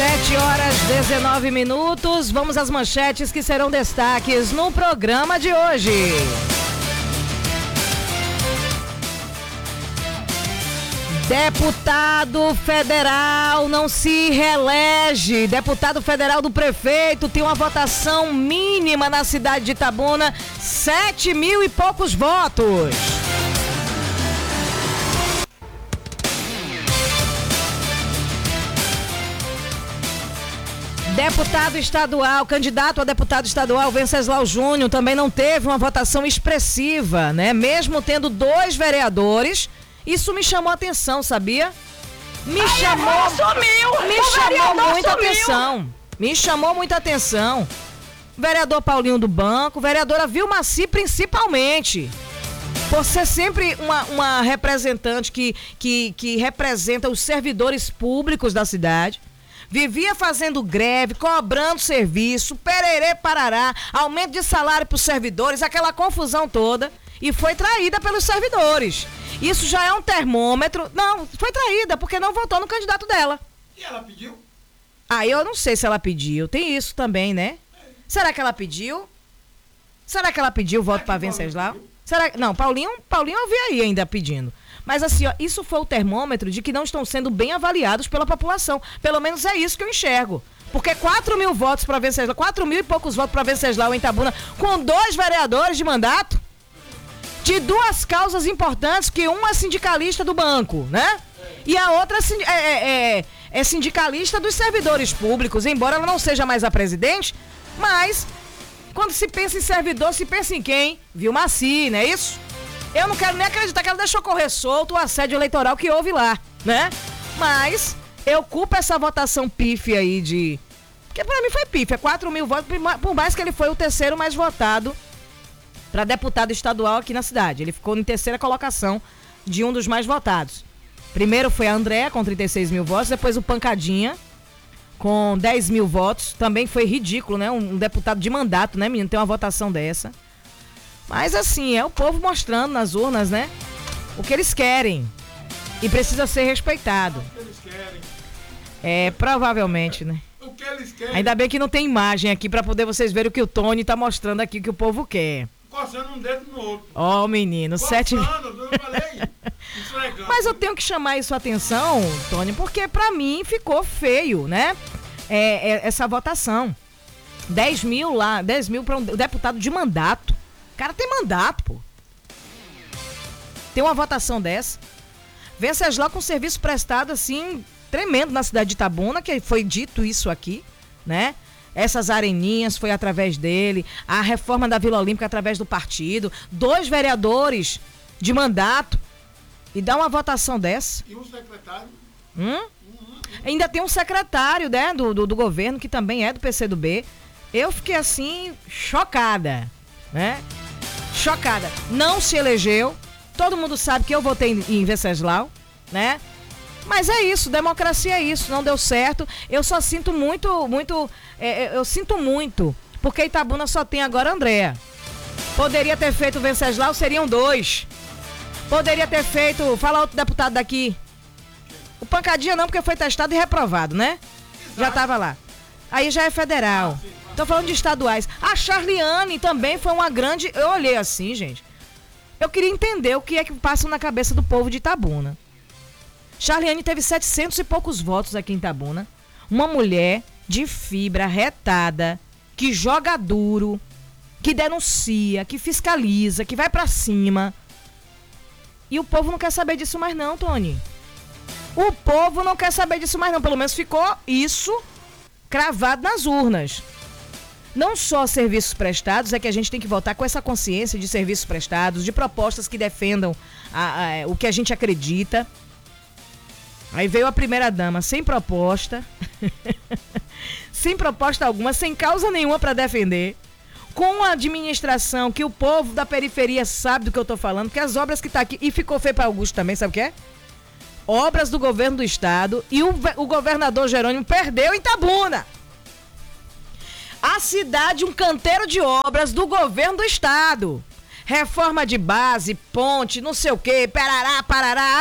7h19. Vamos às manchetes que serão destaques no programa de hoje. Deputado federal não se reelege. Deputado federal do prefeito tem uma votação mínima na cidade de Itabuna, 7.000 e poucos votos. Deputado estadual, candidato a deputado estadual, Venceslau Júnior, também não teve uma votação expressiva, né? Mesmo tendo 2 vereadores, isso me chamou a atenção, sabia? Me chamou muita atenção. Me chamou muita atenção. Vereador Paulinho do Banco, vereadora Vilmaci principalmente. Por ser sempre uma representante que representa os servidores públicos da cidade. Vivia fazendo greve, cobrando serviço, pererê, parará, aumento de salário para os servidores, aquela confusão toda. E foi traída pelos servidores. Isso já é um termômetro. Não, foi traída porque não votou no candidato dela. E ela pediu? Ah, eu não sei se ela pediu. Tem isso também, né? Será que ela pediu? Será que ela pediu voto para Venceslau? Não, Paulinho eu vi aí ainda pedindo. Mas assim, ó, isso foi o termômetro de que não estão sendo bem avaliados pela população. Pelo menos é isso que eu enxergo. Porque 4.000 votos para Venceslau, 4.000 e poucos votos para Venceslau em Itabuna, com 2 vereadores de mandato, de 2 causas importantes, que um é sindicalista do banco, né? E a outra é sindicalista dos servidores públicos, embora ela não seja mais a presidente, mas quando se pensa em servidor, se pensa em quem? Vilmaci, não é isso? Eu não quero nem acreditar que ela deixou correr solto o assédio eleitoral que houve lá, né? Mas eu culpo essa votação pífia aí de... Porque pra mim foi pífia, 4.000 votos, por mais que ele foi o 3º mais votado para deputado estadual aqui na cidade. Ele ficou em 3ª colocação de um dos mais votados. Primeiro foi a André, com 36.000 votos, depois o Pancadinha, com 10.000 votos. Também foi ridículo, né? Um deputado de mandato, né, menino? Ter uma votação dessa. Mas assim, é o povo mostrando nas urnas, né? O que eles querem. E precisa ser respeitado. O que eles querem. É, provavelmente, né? O que eles querem. Ainda bem que não tem imagem aqui pra poder vocês verem o que o Tony tá mostrando aqui, que o povo quer. Coçando um dedo no outro. Ó, menino, 7... Eu falei. Esfregando. Mas eu tenho que chamar isso a atenção, Tony, porque pra mim ficou feio, né? Essa votação. 10.000 para um deputado de mandato. O cara tem mandato, pô. Tem uma votação dessa. Venceslau com serviço prestado, assim, tremendo na cidade de Itabuna, que foi dito isso aqui, né? Essas areninhas foi através dele, a reforma da Vila Olímpica através do partido, 2 vereadores de mandato, e dá uma votação dessa. E um secretário? Ainda tem um secretário, né, do governo, que também é do PCdoB. Eu fiquei assim, chocada, né? Chocada. Não se elegeu. Todo mundo sabe que eu votei em Venceslau, né? Mas é isso, democracia é isso, não deu certo. Eu só sinto muito, eu sinto muito, porque Itabuna só tem agora Andréa. Poderia ter feito o Venceslau, seriam 2. Poderia ter feito, fala outro deputado daqui. O Pancadinha não, porque foi testado e reprovado, né? Já tava lá. Aí já é federal. Tô falando de estaduais. A Charliane também foi uma grande... Eu olhei assim, gente. Eu queria entender o que é que passa na cabeça do povo de Itabuna. Charliane teve 700 e poucos votos aqui em Itabuna. Uma mulher de fibra, retada, que joga duro, que denuncia, que fiscaliza, que vai pra cima. E o povo não quer saber disso mais não, Tony. O povo não quer saber disso mais não. Pelo menos ficou isso cravado nas urnas. Não só serviços prestados, é que a gente tem que votar com essa consciência de serviços prestados, de propostas que defendam o que a gente acredita. Aí veio a primeira-dama sem proposta, sem proposta alguma, sem causa nenhuma para defender, com a administração que o povo da periferia sabe do que eu tô falando, que as obras que tá aqui, e ficou feio para Augusto também, sabe o que é? Obras do governo do estado, e o governador Jerônimo perdeu em Itabuna. A cidade, um canteiro de obras do governo do estado. Reforma de base, ponte, não sei o quê, parará,